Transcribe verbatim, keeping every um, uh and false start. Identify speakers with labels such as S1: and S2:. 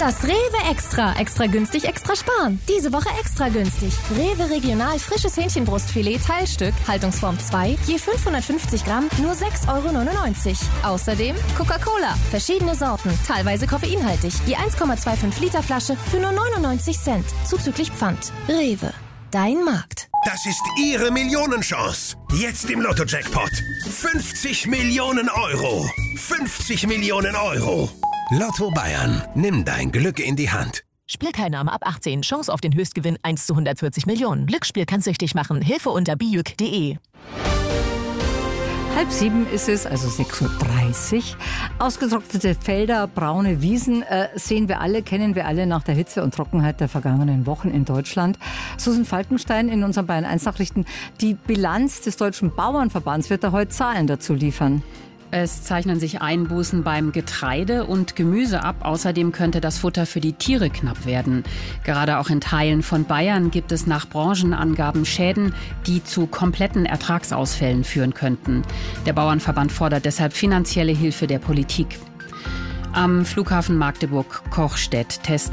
S1: Das Rewe Extra. Extra günstig, extra sparen. Diese Woche extra günstig. Rewe Regional frisches Hähnchenbrustfilet Teilstück, Haltungsform zwei, je fünfhundertfünfzig Gramm, nur sechs Euro neunundneunzig. Außerdem Coca-Cola, verschiedene Sorten, teilweise koffeinhaltig, je eins Komma fünfundzwanzig Liter Flasche für nur neunundneunzig Cent, zuzüglich Pfand. Rewe, dein Markt.
S2: Das ist Ihre Millionenchance. Jetzt im Lotto-Jackpot. fünfzig Millionen Euro. fünfzig Millionen Euro. Lotto Bayern. Nimm dein Glück in die Hand.
S3: Spielteilnahme ab achtzehn. Chance auf den Höchstgewinn eins zu hundertvierzig Millionen. Glücksspiel kann süchtig machen. Hilfe unter bijuk punkt de.
S4: Halb sieben ist es, also sechs Uhr dreißig. Ausgetrocknete Felder, braune Wiesen äh, sehen wir alle, kennen wir alle nach der Hitze und Trockenheit der vergangenen Wochen in Deutschland. Susan Falkenstein in unseren Bayern eins Nachrichten. Die Bilanz des Deutschen Bauernverbands wird da heute Zahlen dazu liefern.
S5: Es zeichnen sich Einbußen beim Getreide und Gemüse ab. Außerdem könnte das Futter für die Tiere knapp werden. Gerade auch in Teilen von Bayern gibt es nach Branchenangaben Schäden, die zu kompletten Ertragsausfällen führen könnten. Der Bauernverband fordert deshalb finanzielle Hilfe der Politik. Am Flughafen Magdeburg-Kochstedt testen